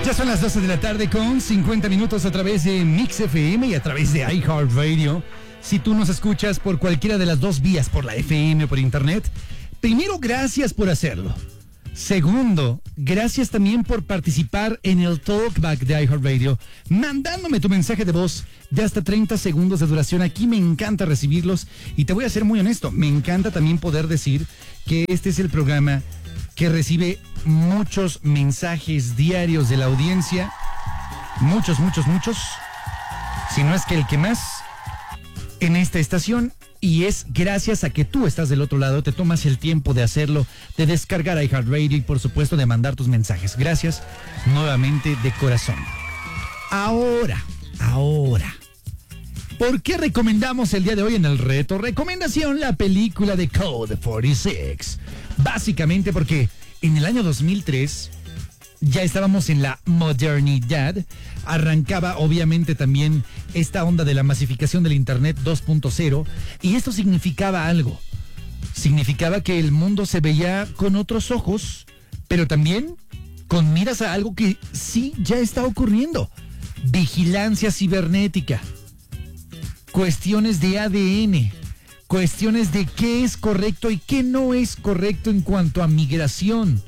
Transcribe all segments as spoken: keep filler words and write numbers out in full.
Ya son las doce de la tarde con cincuenta minutos a través de Mix F M y a través de iHeartRadio. Si tú nos escuchas por cualquiera de las dos vías, por la F M o por internet, primero, gracias por hacerlo. Segundo, gracias también por participar en el Talkback de iHeartRadio, mandándome tu mensaje de voz de hasta treinta segundos de duración. Aquí me encanta recibirlos y te voy a ser muy honesto, me encanta también poder decir que este es el programa que recibe muchos mensajes diarios de la audiencia, muchos, muchos, muchos, si no es que el que más en esta estación, y es gracias a que tú estás del otro lado, te tomas el tiempo de hacerlo, de descargar iHeartRadio y por supuesto de mandar tus mensajes. Gracias nuevamente de corazón. Ahora, ahora, ¿por qué recomendamos el día de hoy en el reto? Recomendación, la película de Code cuarenta y seis. Básicamente porque en el año dos mil tres ya estábamos en la modernidad. Arrancaba obviamente también esta onda de la masificación del Internet dos punto cero. Y esto significaba algo. Significaba que el mundo se veía con otros ojos, pero también con miras a algo que sí ya está ocurriendo. Vigilancia cibernética. Cuestiones de A D N. Cuestiones de qué es correcto y qué no es correcto en cuanto a migración.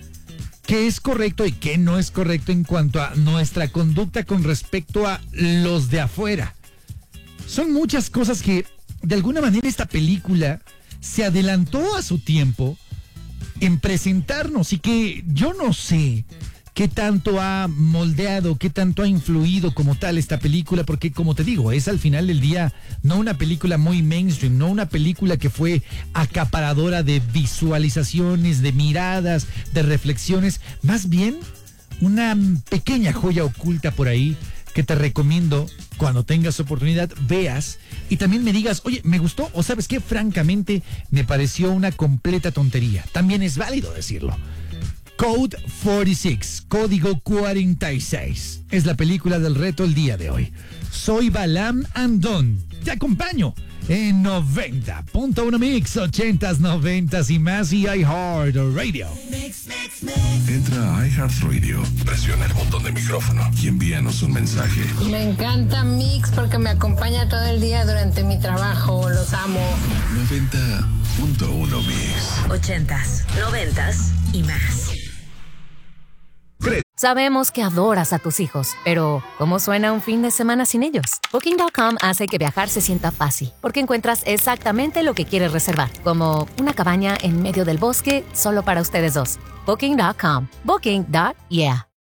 Qué es correcto y qué no es correcto en cuanto a nuestra conducta con respecto a los de afuera. Son muchas cosas que, de alguna manera, esta película se adelantó a su tiempo en presentarnos y que yo no sé qué tanto ha moldeado, qué tanto ha influido como tal esta película, porque como te digo, es al final del día no una película muy mainstream, no una película que fue acaparadora de visualizaciones, de miradas, de reflexiones, más bien una pequeña joya oculta por ahí que te recomiendo cuando tengas oportunidad, veas y también me digas, oye, me gustó o sabes qué, francamente me pareció una completa tontería. También es válido decirlo. Code cuarenta y seis, Código cuarenta y seis, es la película del reto el día de hoy. Soy Balam Andón, te acompaño en noventa punto uno Mix, ochentas, noventas y más y iHeartRadio. Entra a iHeartRadio, presiona el botón de micrófono y envíanos un mensaje. Me encanta Mix porque me acompaña todo el día durante mi trabajo, los amo. noventa punto uno Mix. Ochentas, noventas y más. Sabemos que adoras a tus hijos, pero ¿cómo suena un fin de semana sin ellos? Booking punto com hace que viajar se sienta fácil, porque encuentras exactamente lo que quieres reservar, como una cabaña en medio del bosque solo para ustedes dos. Booking punto com. Booking. Yeah.